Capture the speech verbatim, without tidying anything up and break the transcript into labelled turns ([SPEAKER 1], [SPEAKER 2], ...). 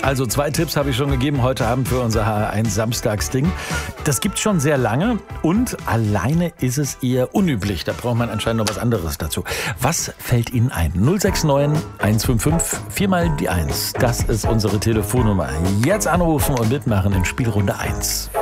[SPEAKER 1] Also zwei Tipps habe ich schon gegeben heute Abend für unser H R eins Samstagsding. Das gibt's schon sehr lange und alleine ist es eher unüblich. Da braucht man anscheinend noch was anderes dazu. Was fällt Ihnen ein? null sechs neun eins fünf fünf vier mal die eins. Das ist unsere Telefonnummer. Jetzt anrufen und mitmachen in Spielrunde eins.